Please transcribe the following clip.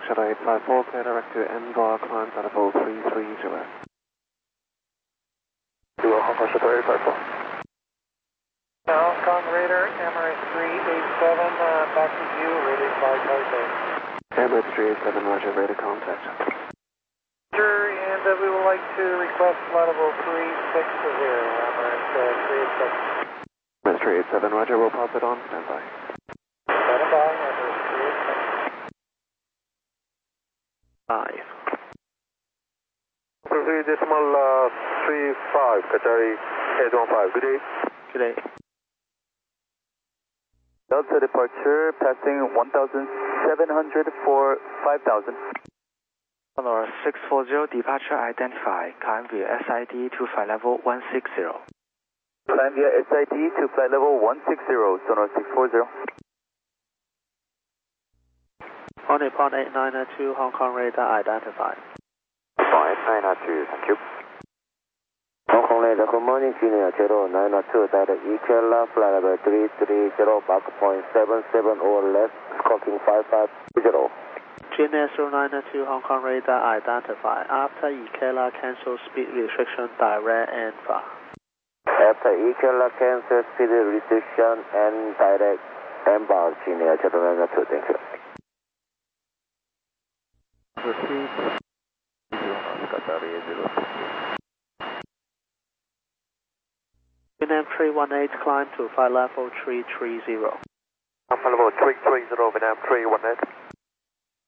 Shadow 854, clear direct to NVAR, climb to level 330. Hong Kong Shadow 854. Hong Kong Raider, Emirates 387, back to you, ready for Taipei. Emirates 387, roger, radar contact. Sure, and we would like to request flight level 360, Emirates 387. Emirates 387, roger, we'll pop it on, stand by. Stand by, Emirates 387. 5. 3.35, Qatari 815, good day. Good day. Delta departure, passing 1,700 for 5,000. Honor 640, departure identified. Climb via SID to flight level 160. Climb via SID to flight level 160, Sonar 640. On Nippon 8992, Hong Kong radar identified. 992, thank you. Hong Kong radar, good morning, Junior 0992, data EKLA, flight level 330, Mach point 77 or less, squawking 550. GNS 0992, Hong Kong radar identified. After EKLA cancel speed restriction, direct NVAR. After EKLA cancel speed restriction and direct NVAR, Junior 0992, thank you. Proceed. Vietnam 318, climb to flight level 330. Flight level 330, Vietnam 318.